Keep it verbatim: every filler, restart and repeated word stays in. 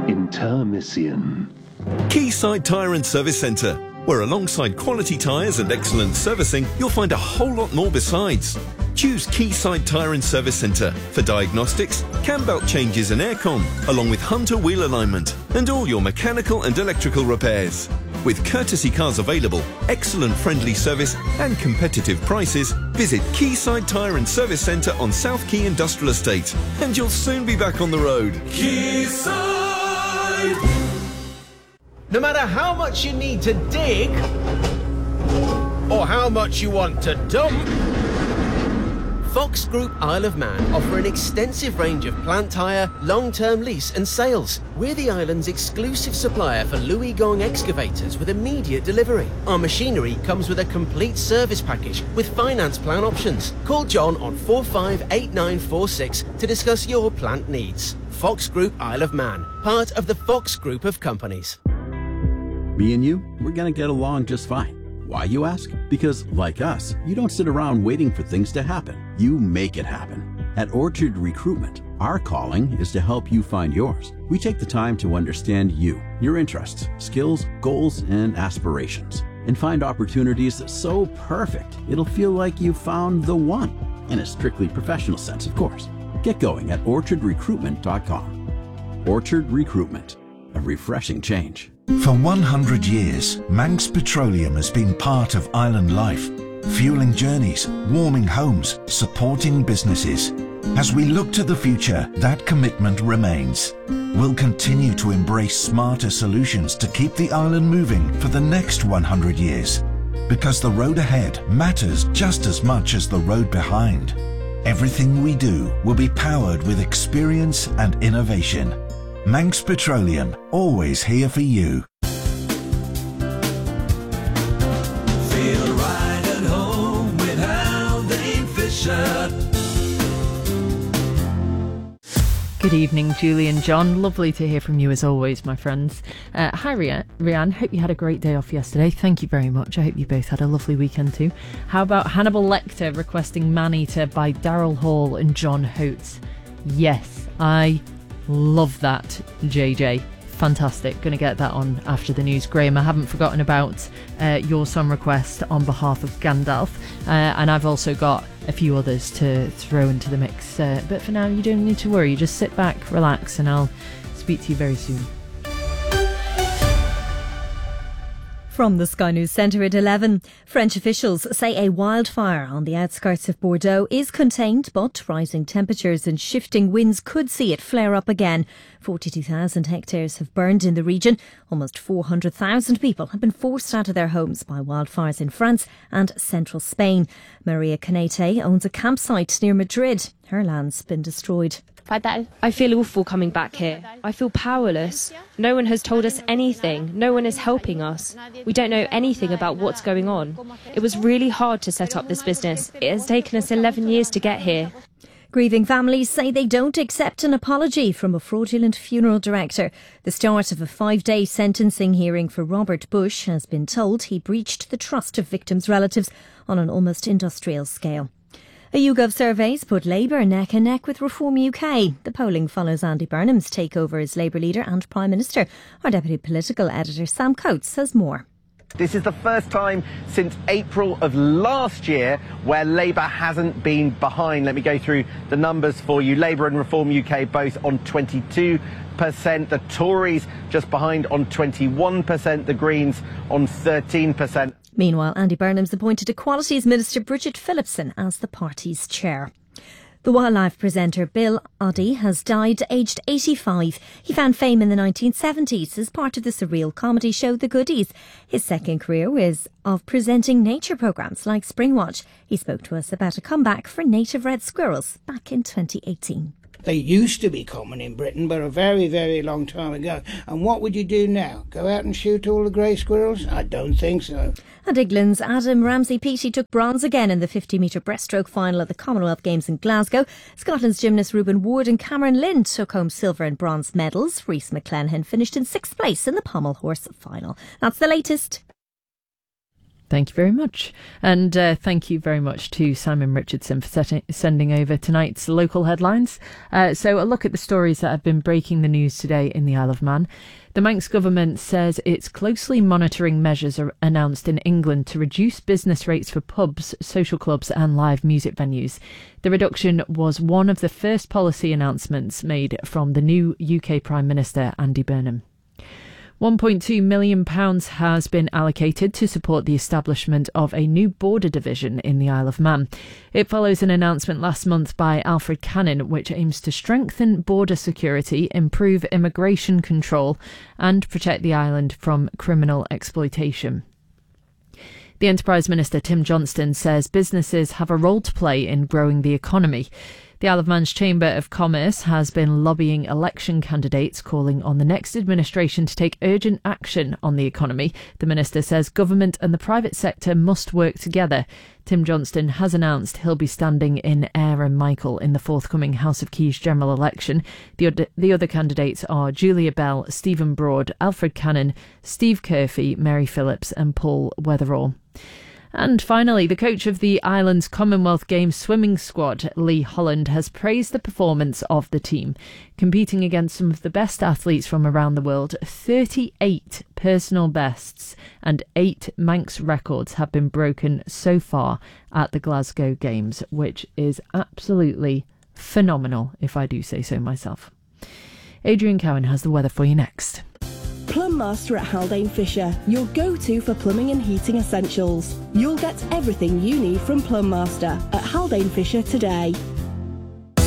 Intermission. Quayside Tyre and Service Centre, where alongside quality tyres and excellent servicing, you'll find a whole lot more besides. Choose Quayside Tyre and Service Centre for diagnostics, cam belt changes and aircon, along with Hunter wheel alignment and all your mechanical and electrical repairs. With courtesy cars available, excellent friendly service and competitive prices, visit Quayside Tyre and Service Centre on South Quay Industrial Estate and you'll soon be back on the road. Quayside! No matter how much you need to dig or how much you want to dump, Fox Group Isle of Man offer an extensive range of plant hire, long-term lease and sales. We're the island's exclusive supplier for Louis Gong excavators with immediate delivery. Our machinery comes with a complete service package with finance plan options. Call John on four five eight nine four six to discuss your plant needs. Fox Group Isle of Man, part of the Fox Group of companies. Me and you, we're gonna get along just fine. Why, you ask? Because, like us, you don't sit around waiting for things to happen. You make it happen. At Orchard Recruitment, our calling is to help you find yours. We take the time to understand you, your interests, skills, goals, and aspirations, and find opportunities so perfect it'll feel like you found the one. In a strictly professional sense, of course. Get going at orchard recruitment dot com. Orchard Recruitment, a refreshing change. For one hundred years, Manx Petroleum has been part of island life, fueling journeys, warming homes, supporting businesses. As we look to the future, that commitment remains. We'll continue to embrace smarter solutions to keep the island moving for the next one hundred years. Because the road ahead matters just as much as the road behind. Everything we do will be powered with experience and innovation. Manx Petroleum, always here for you. Feel right at home with Haldane Fisher. Good evening, Julie and John. Lovely to hear from you as always, my friends. Uh, hi, Rhian. Rhian, hope you had a great day off yesterday. Thank you very much. I hope you both had a lovely weekend too. How about Hannibal Lecter requesting Man-Eater by Daryl Hall and John Holtz? Yes, I love that, J J. Fantastic. Going to get that on after the news. Graham, I haven't forgotten about uh, your song request on behalf of Gandalf. Uh, and I've also got a few others to throw into the mix. Uh, but for now, you don't need to worry. Just sit back, relax, and I'll speak to you very soon. From the Sky News Centre at eleven, French officials say a wildfire on the outskirts of Bordeaux is contained, but rising temperatures and shifting winds could see it flare up again. forty-two thousand hectares have burned in the region. Almost four hundred thousand people have been forced out of their homes by wildfires in France and central Spain. Maria Canete owns a campsite near Madrid. Her land's been destroyed. I feel awful coming back here. I feel powerless. No one has told us anything. No one is helping us. We don't know anything about what's going on. It was really hard to set up this business. It has taken us eleven years to get here. Grieving families say they don't accept an apology from a fraudulent funeral director. The start of a five-day sentencing hearing for Robert Bush has been told he breached the trust of victims' relatives on an almost industrial scale. A YouGov survey's put Labour neck and neck with Reform U K. The polling follows Andy Burnham's takeover as Labour leader and Prime Minister. Our deputy political editor Sam Coates says more. This is the first time since April of last year where Labour hasn't been behind. Let me go through the numbers for you. Labour and Reform U K both on twenty-two percent. The Tories just behind on twenty-one percent. The Greens on thirteen percent. Meanwhile, Andy Burnham's appointed Equalities Minister Bridget Phillipson as the party's chair. The wildlife presenter Bill Oddie has died aged eighty-five. He found fame in the nineteen seventies as part of the surreal comedy show The Goodies. His second career was of presenting nature programmes like Springwatch. He spoke to us about a comeback for native red squirrels back in twenty eighteen. They used to be common in Britain, but a very, very long time ago. And what would you do now? Go out and shoot all the grey squirrels? I don't think so. And England's Adam Ramsey-Peaty took bronze again in the fifty metre breaststroke final at the Commonwealth Games in Glasgow. Scotland's gymnast Reuben Ward and Cameron Lind took home silver and bronze medals. Rhys McClenaghan finished in sixth place in the pommel horse final. That's the latest. Thank you very much. And uh, thank you very much to Simon Richardson for setting, sending over tonight's local headlines. Uh, so a look at the stories that have been breaking the news today in the Isle of Man. The Manx government says it's closely monitoring measures are announced in England to reduce business rates for pubs, social clubs and live music venues. The reduction was one of the first policy announcements made from the new U K Prime Minister, Andy Burnham. one point two million pounds has been allocated to support the establishment of a new border division in the Isle of Man. It follows an announcement last month by Alfred Cannon, which aims to strengthen border security, improve immigration control and protect the island from criminal exploitation. The Enterprise Minister Tim Johnston says businesses have a role to play in growing the economy. The Isle of Man's Chamber of Commerce has been lobbying election candidates, calling on the next administration to take urgent action on the economy. The minister says government and the private sector must work together. Tim Johnston has announced he'll be standing in Ayr and Michael in the forthcoming House of Keys general election. The other, the other candidates are Julia Bell, Stephen Broad, Alfred Cannon, Steve Curfey, Mary Phillips and Paul Weatherall. And finally, the coach of the island's Commonwealth Games swimming squad, Lee Holland, has praised the performance of the team. Competing against some of the best athletes from around the world, thirty-eight personal bests and eight Manx records have been broken so far at the Glasgow Games, which is absolutely phenomenal, if I do say so myself. Adrian Cowan has the weather for you next. Plum Master at Haldane Fisher, your go-to for plumbing and heating essentials. You'll get everything you need from Plum Master at Haldane Fisher today.